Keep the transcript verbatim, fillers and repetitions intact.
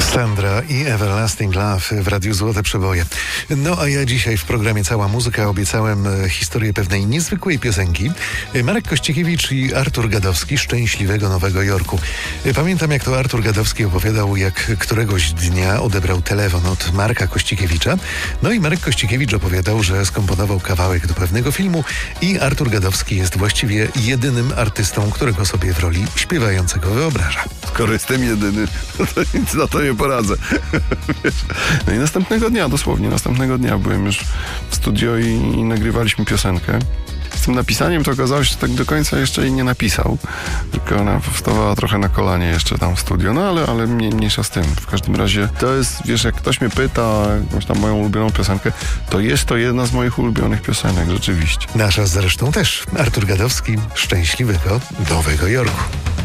Sandra i Everlasting Love w Radiu Złote Przeboje. No a ja dzisiaj w programie Cała Muzyka obiecałem historię pewnej niezwykłej piosenki. Marek Kościkiewicz i Artur Gadowski, Szczęśliwego Nowego Jorku. Pamiętam, jak to Artur Gadowski opowiadał, jak któregoś dnia odebrał telefon od Marka Kościkiewicza. No i Marek Kościkiewicz opowiadał, że skomponował kawałek do pewnego filmu i Artur Gadowski jest właściwie jedynym artystą, którego sobie w roli śpiewającego wyobraża. Skoro jestem jedyny, to nic na to nie poradzę. No i następnego dnia, dosłownie następnego dnia byłem już w studio i, i nagrywaliśmy piosenkę. Z tym napisaniem to okazało się, że tak do końca jeszcze jej nie napisał, tylko ona powstawała trochę na kolanie jeszcze tam w studio, no ale, ale mniej, mniejsza z tym. W każdym razie to jest, wiesz, jak ktoś mnie pyta jakąś tam moją ulubioną piosenkę, to jest to jedna z moich ulubionych piosenek, rzeczywiście. Nasza zresztą też. Artur Gadowski, Szczęśliwego Nowego Jorku.